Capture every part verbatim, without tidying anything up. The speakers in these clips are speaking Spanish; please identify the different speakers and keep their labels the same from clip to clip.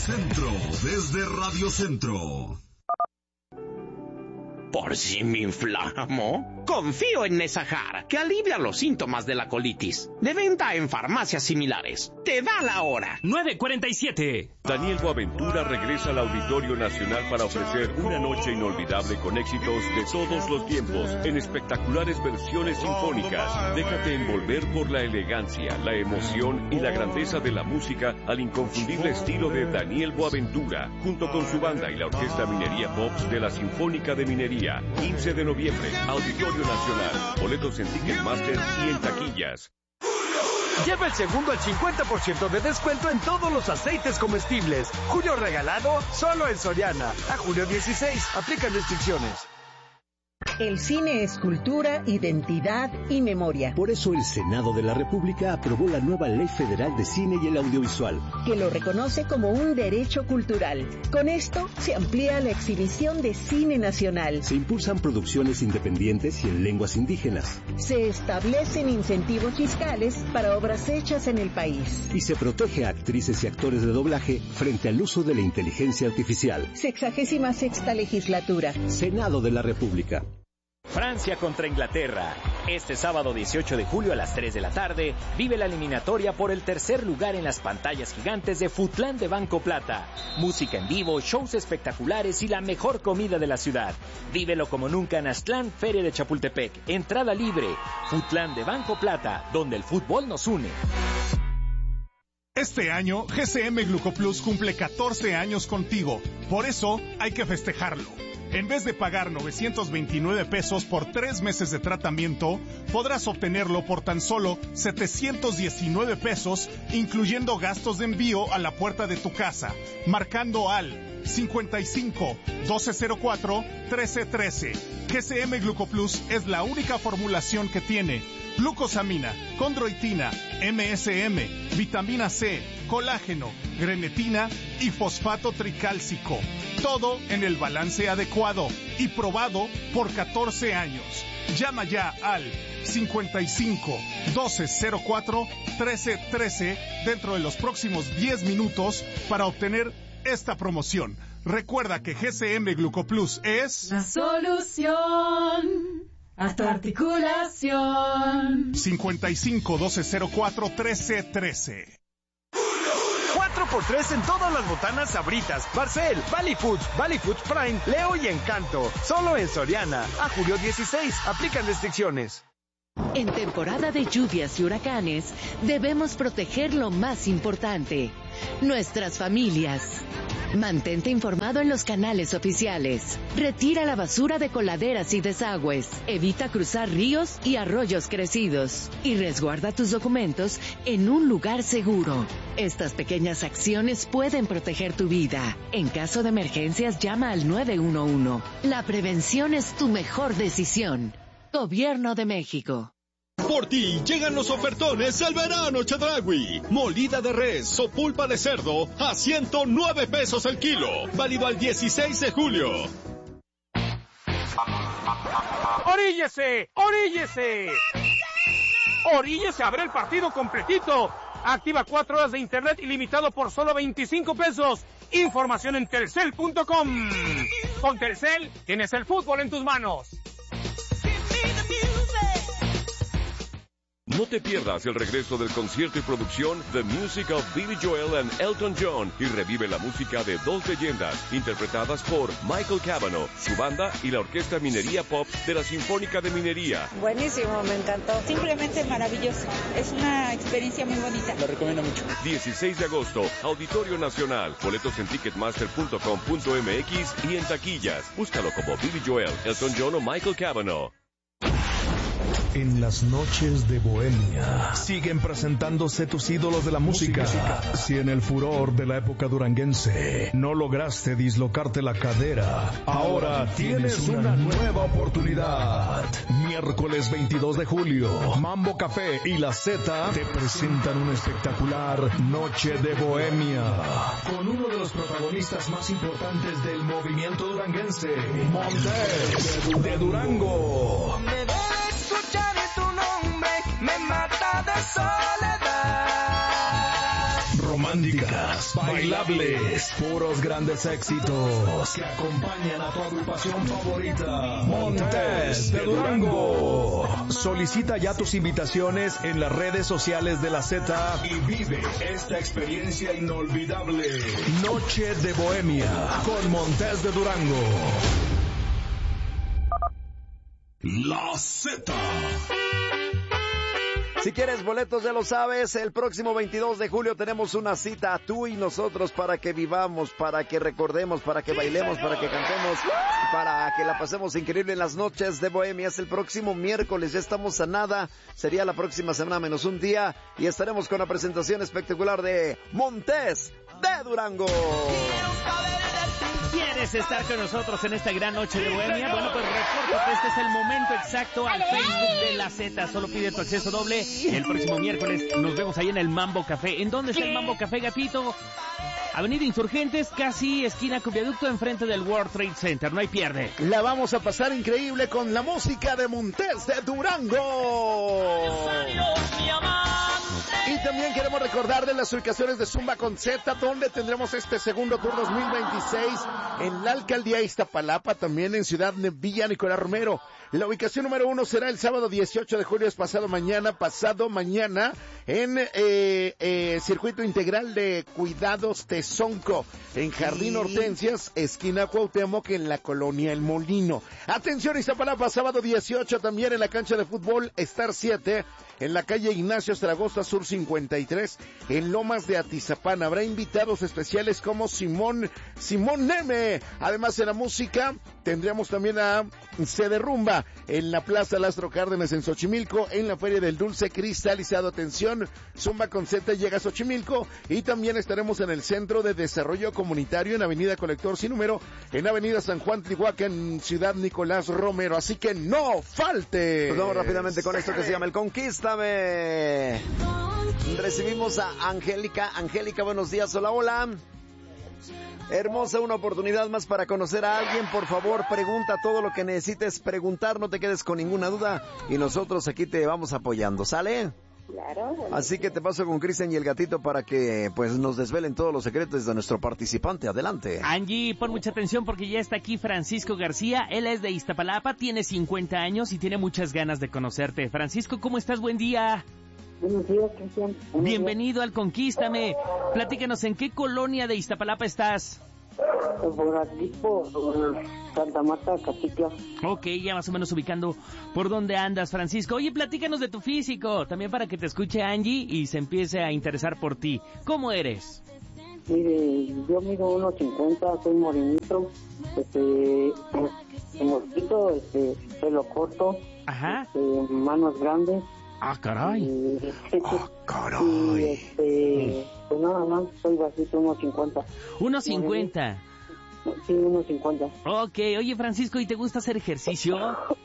Speaker 1: Centro, desde Radio Centro.
Speaker 2: ¿Por si me inflamo? Confío en Nesajar, que alivia los síntomas de la colitis. De venta en farmacias similares. Te da la hora.
Speaker 3: nueve cuarenta y siete.
Speaker 4: Daniel Boaventura regresa al Auditorio Nacional para ofrecer una noche inolvidable con éxitos de todos los tiempos en espectaculares versiones sinfónicas. Déjate envolver por la elegancia, la emoción y la grandeza de la música al inconfundible estilo de Daniel Boaventura, junto con su banda y la Orquesta Minería Pops de la Sinfónica de Minería. quince de noviembre, Auditorio Nacional. Boletos en Ticketmaster y en taquillas.
Speaker 5: Lleva el segundo al cincuenta por ciento de descuento en todos los aceites comestibles. Julio regalado solo en Soriana. A julio dieciséis. Aplican restricciones.
Speaker 6: El cine es cultura, identidad y memoria.
Speaker 7: Por eso el Senado de la República aprobó la nueva Ley Federal de Cine y el Audiovisual,
Speaker 6: que lo reconoce como un derecho cultural. Con esto se amplía la exhibición de cine nacional.
Speaker 7: Se impulsan producciones independientes y en lenguas indígenas.
Speaker 6: Se establecen incentivos fiscales para obras hechas en el país.
Speaker 7: Y se protege a actrices y actores de doblaje frente al uso de la inteligencia artificial.
Speaker 6: Sexagésima sexta legislatura.
Speaker 7: Senado de la República.
Speaker 3: Francia contra Inglaterra. Este sábado dieciocho de julio a las tres de la tarde, vive la eliminatoria por el tercer lugar en las pantallas gigantes de Futlán de Banco Plata. Música en vivo, shows espectaculares y la mejor comida de la ciudad. Vívelo como nunca en Aztlán, Feria de Chapultepec. Entrada libre. Futlán de Banco Plata, donde el fútbol nos une.
Speaker 8: Este año, G C M Glucoplus cumple catorce años contigo. Por eso, hay que festejarlo. En vez de pagar novecientos veintinueve pesos por tres meses de tratamiento, podrás obtenerlo por tan solo setecientos diecinueve pesos, incluyendo gastos de envío a la puerta de tu casa, marcando al cincuenta y cinco, doce cero cuatro, trece trece. G C M Glucoplus es la única formulación que tiene glucosamina, condroitina, M S M, vitamina C, colágeno, grenetina y fosfato tricálcico. Todo en el balance adecuado y probado por catorce años. Llama ya al cincuenta y cinco, doce cero cuatro, trece trece dentro de los próximos diez minutos para obtener esta promoción. Recuerda que G C M Glucoplus es
Speaker 9: la solución a tu articulación.
Speaker 8: cincuenta y cinco, doce cero cuatro, trece trece.
Speaker 5: cuatro por tres en todas las botanas Sabritas, Barcel, Valley Foods, Valley Foods Prime, Leo y Encanto. Solo en Soriana. A julio dieciséis. Aplican restricciones.
Speaker 10: En temporada de lluvias y huracanes, debemos proteger lo más importante: nuestras familias. Mantente informado en los canales oficiales. Retira la basura de coladeras y desagües. Evita cruzar ríos y arroyos crecidos. Y resguarda tus documentos en un lugar seguro. Estas pequeñas acciones pueden proteger tu vida. En caso de emergencias, llama al nueve uno uno. La prevención es tu mejor decisión. Gobierno de México.
Speaker 11: Por ti llegan los ofertones del verano Chedraui. Molida de res o pulpa de cerdo a ciento nueve pesos el kilo. Válido al dieciséis de julio.
Speaker 12: ¡Oríllese! ¡Oríllese! ¡Oríllese! ¡Abre el partido completito! Activa cuatro horas de internet ilimitado por solo veinticinco pesos. Información en telcel punto com. Con Telcel tienes el fútbol en tus manos.
Speaker 4: No te pierdas el regreso del concierto y producción The Music of Billy Joel and Elton John y revive la música de dos leyendas interpretadas por Michael Cavanaugh, su banda y la Orquesta Minería Pop de la Sinfónica de Minería.
Speaker 13: Buenísimo, me encantó. Simplemente maravilloso. Es una experiencia muy bonita.
Speaker 4: Lo recomiendo mucho. dieciséis de agosto, Auditorio Nacional. Boletos en ticketmaster punto com punto m x y en taquillas. Búscalo como Billy Joel, Elton John o Michael Cavanaugh.
Speaker 14: En las noches de Bohemia siguen presentándose tus ídolos de la música. Si en el furor de la época duranguense no lograste dislocarte la cadera, ahora tienes una nueva oportunidad. Miércoles veintidós de julio, Mambo Café y La Z te presentan una espectacular Noche de Bohemia con uno de los protagonistas más importantes del movimiento duranguense, Montes de Durango.
Speaker 15: Escuchar tu nombre me mata de soledad.
Speaker 14: románticas, bailables, puros grandes éxitos que acompañan a tu agrupación favorita, Montes de Durango. Solicita ya tus invitaciones en las redes sociales de la Z y vive esta experiencia inolvidable. Noche de Bohemia con Montes de Durango.
Speaker 1: La Z.
Speaker 15: Si quieres boletos, ya lo sabes, el próximo veintidós de julio tenemos una cita, tú y nosotros, para que vivamos, para que recordemos, para que bailemos, para que cantemos, para que la pasemos increíble en las noches de Bohemia. Es el próximo miércoles, ya estamos a nada, sería la próxima semana menos un día, y estaremos con la presentación espectacular de Montes de Durango.
Speaker 3: ¿Quieres estar con nosotros en esta gran noche de Bohemia? Bueno, pues recuerda que este es el momento exacto al Facebook de la Z. Solo pide tu acceso doble y el próximo miércoles nos vemos ahí en el Mambo Café. ¿En dónde está el Mambo Café, gatito? Avenida Insurgentes, casi esquina con viaducto, enfrente del World Trade Center. No hay pierde.
Speaker 16: La vamos a pasar increíble con la música de Montes de Durango. Y también queremos recordar de las ubicaciones de Zumba con Z, donde tendremos este segundo tour dos mil veintiséis en la Alcaldía Iztapalapa, también en Ciudad Villa Nicolás Romero. La ubicación número uno será el sábado dieciocho de julio, es pasado mañana, pasado mañana, en eh, eh, Circuito Integral de Cuidados Tezonco, en Jardín Hortensias, esquina Cuauhtémoc, en la colonia El Molino. Atención Iztapalapa, sábado dieciocho también en la cancha de fútbol Star siete, en la calle Ignacio Zaragoza Sur cincuenta y tres, en Lomas de Atizapán. Habrá invitados especiales como Simón, Simón Neme. Además, en la música tendremos también a Se Derrumba en la Plaza Lázaro Cárdenas en Xochimilco, en la Feria del Dulce Cristalizado. Atención, Zumba con Z llega a Xochimilco, y también estaremos en el Centro de Desarrollo Comunitario en Avenida Colector Sin Número, en Avenida San Juan Tlihuaca, en Ciudad Nicolás Romero. Así que no falte.
Speaker 15: Pues vamos rápidamente con esto que se llama El Conquístame. Recibimos a Angélica. Angélica, buenos días. Hola, hola. Hermosa, una oportunidad más para conocer a alguien. Por favor, pregunta todo lo que necesites preguntar, no te quedes con ninguna duda y nosotros aquí te vamos apoyando, ¿sale?
Speaker 17: Claro. Bueno.
Speaker 15: Así que te paso con Cristian y el gatito para que pues nos desvelen todos los secretos de nuestro participante. Adelante.
Speaker 3: Angie, pon mucha atención porque ya está aquí Francisco García. Él es de Iztapalapa, tiene cincuenta años y tiene muchas ganas de conocerte. Francisco, ¿cómo estás? Buen día.
Speaker 17: Buenos días, Cristian.
Speaker 3: Bienvenido al Conquístame. Platícanos, ¿en qué colonia de Iztapalapa estás?
Speaker 17: Por aquí, por Santa Marta, Catitla.
Speaker 3: Ok, ya más o menos ubicando por dónde andas, Francisco. Oye, platícanos de tu físico, también para que te escuche Angie y se empiece a interesar por ti. ¿Cómo eres?
Speaker 17: Mire, yo mido uno cincuenta, soy morenito, este, mosquito, este, pelo corto,
Speaker 3: ajá,
Speaker 17: este, manos grandes.
Speaker 3: Ah, caray.
Speaker 17: Y,
Speaker 15: ah, caray.
Speaker 17: Y, este, pues nada más, soy bajito, uno cincuenta.
Speaker 3: uno cincuenta.
Speaker 17: Sí, uno cincuenta.
Speaker 3: Ok, oye Francisco, ¿y te gusta hacer ejercicio?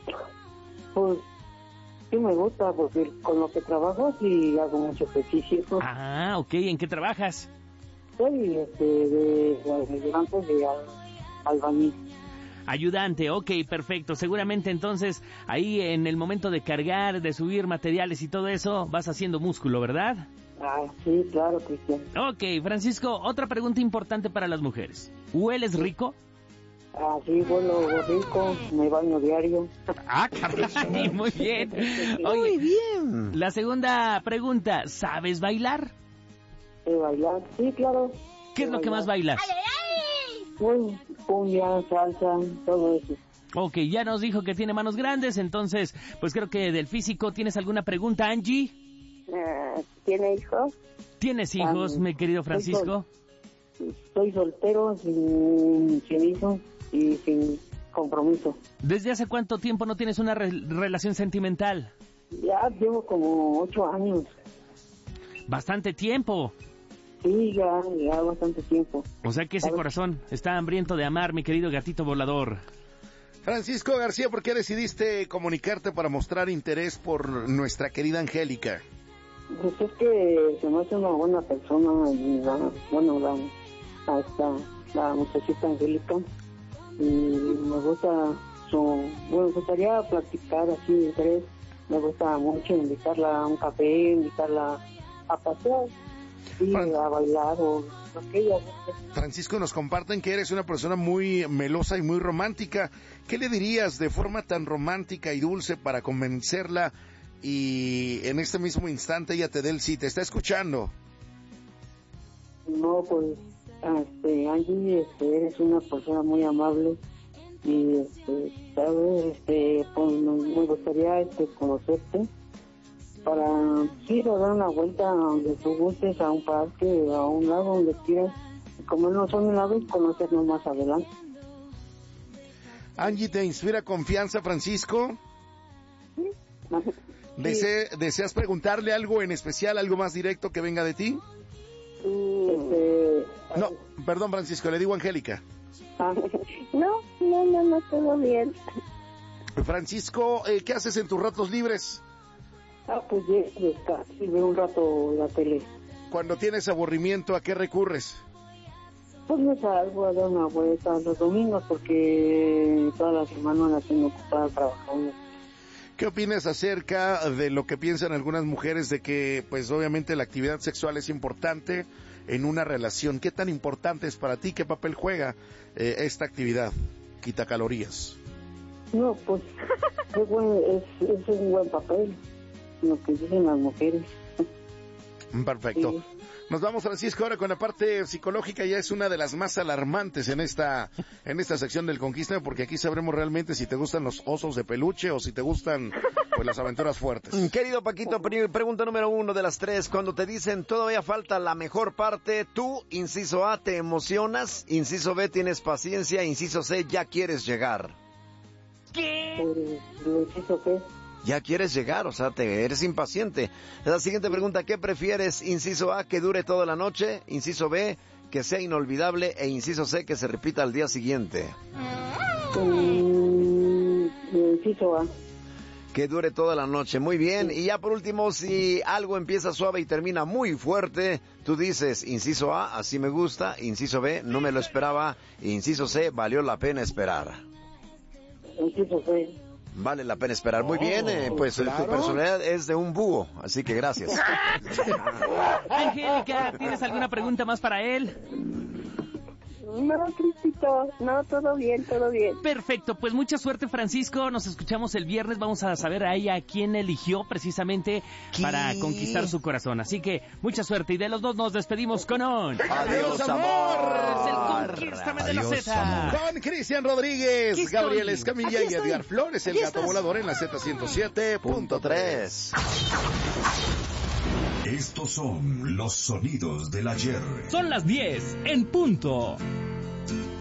Speaker 17: Pues sí me gusta, porque con lo que trabajo sí hago mucho ejercicio.
Speaker 3: Ah, ok, ¿en qué trabajas?
Speaker 17: Soy este, de, de ayudante de al, albañil.
Speaker 3: Ayudante, ok, perfecto. Seguramente entonces ahí en el momento de cargar, de subir materiales y todo eso, vas haciendo músculo, ¿verdad?
Speaker 17: Ah, sí, claro, Cristian.
Speaker 3: Ok, Francisco, otra pregunta importante para las mujeres. ¿Hueles rico?
Speaker 17: Ah, sí, huelo rico, me baño diario.
Speaker 3: Ah, caray, muy bien. Oye,
Speaker 15: muy bien.
Speaker 3: La segunda pregunta, ¿sabes bailar?
Speaker 17: ¿Sí, bailar? Sí, claro.
Speaker 3: ¿Qué es lo que más bailas?
Speaker 17: Bueno, cumbia, salsa, todo eso.
Speaker 3: Ok, ya nos dijo que tiene manos grandes, entonces, pues creo que del físico, ¿tienes alguna pregunta, Angie?
Speaker 17: Uh, ¿Tiene hijos?
Speaker 3: ¿Tienes hijos, um, mi querido Francisco?
Speaker 17: Soy, soy soltero, sin, sin hijos y sin compromiso.
Speaker 3: ¿Desde hace cuánto tiempo no tienes una re- relación sentimental?
Speaker 17: Ya llevo como ocho años.
Speaker 3: Bastante tiempo.
Speaker 17: Sí, ya, ya bastante tiempo.
Speaker 3: O sea que ese corazón está hambriento de amar, mi querido gatito volador.
Speaker 16: Francisco García, ¿por qué decidiste comunicarte para mostrar interés por nuestra querida Angélica?
Speaker 17: Pues es que se me hace una buena persona, y la, bueno, la, la, esta, la muchachita Angélica, y me gusta su, bueno, me gustaría platicar así de interés, me gusta mucho invitarla a un café, invitarla a pasear. Sí, a bailar o lo que ella guste.
Speaker 16: Francisco, nos comparten que eres una persona muy melosa y muy romántica. ¿Qué le dirías de forma tan romántica y dulce para convencerla y en este mismo instante ella te dé el sí? ¿Te está escuchando?
Speaker 17: No, pues, este, Angie, este, eres una persona muy amable y, este, sabes, este, pues, me gustaría, este, conocerte para ir a dar una vuelta donde tú gustes, a un parque, a un lado donde quieras, y como no son una vez, conocernos más adelante.
Speaker 16: Angie, ¿te inspira confianza, Francisco?
Speaker 17: Sí.
Speaker 16: Dese- ¿Deseas preguntarle algo en especial, algo más directo que venga de ti?
Speaker 17: Este...
Speaker 16: No, perdón, Francisco, le digo Angélica.
Speaker 18: No, no, no, no, todo bien.
Speaker 16: Francisco, eh, ¿qué haces en tus ratos libres?
Speaker 17: Ah, pues ya, y veo un rato la tele.
Speaker 16: Cuando tienes aburrimiento, ¿a qué recurres?
Speaker 17: Pues me salgo a dar una vuelta los domingos porque toda la semana la tengo ocupada trabajando.
Speaker 16: ¿Qué opinas acerca de lo que piensan algunas mujeres de que, pues obviamente la actividad sexual es importante en una relación? ¿Qué tan importante es para ti? ¿Qué papel juega eh, esta actividad? Quita calorías.
Speaker 17: No, pues es, buen, es, es un buen papel, lo que dicen las mujeres.
Speaker 16: Perfecto.
Speaker 17: Sí.
Speaker 16: Nos vamos, Francisco, ahora con la parte psicológica. Ya es una de las más alarmantes en esta en esta sección del Conquista, porque aquí sabremos realmente si te gustan los osos de peluche o si te gustan pues las aventuras fuertes.
Speaker 15: Querido Paquito, pre- pregunta número uno de las tres. Cuando te dicen todavía falta la mejor parte, tú, inciso A, te emocionas, inciso B, tienes paciencia, inciso C, ya quieres llegar.
Speaker 17: ¿Qué? Pues, inciso C.
Speaker 15: Ya quieres llegar, o sea, te eres impaciente. La siguiente pregunta, ¿qué prefieres? Inciso A, que dure toda la noche. Inciso B, que sea inolvidable. E inciso C, que se repita al día siguiente.
Speaker 17: Mm, inciso A.
Speaker 15: Que dure toda la noche. Muy bien. Y ya por último, si algo empieza suave y termina muy fuerte, tú dices, inciso A, así me gusta. Inciso B, no me lo esperaba. Inciso C, valió la pena esperar.
Speaker 17: Inciso C.
Speaker 15: Vale la pena esperar. Muy bien, eh, pues
Speaker 16: claro.
Speaker 15: tu personalidad es de un búho, así que gracias.
Speaker 19: Angélica, ¿tienes alguna pregunta más para él?
Speaker 18: No, Cristito, no, todo bien, todo bien.
Speaker 19: Perfecto, pues mucha suerte, Francisco. Nos escuchamos el viernes. Vamos a saber a ella quién eligió precisamente ¿Qué? para conquistar su corazón. Así que mucha suerte. Y de los dos nos despedimos con un...
Speaker 16: ¡Adiós, amor!
Speaker 19: Es el Conquístame de la Z.
Speaker 16: Con Cristian Rodríguez, Gabriel Escamilla y Edgar Flores, el
Speaker 15: Aquí
Speaker 16: gato
Speaker 15: estás.
Speaker 16: volador en la Z ciento siete punto tres.
Speaker 1: Estos son los sonidos del ayer.
Speaker 19: Son las diez en punto.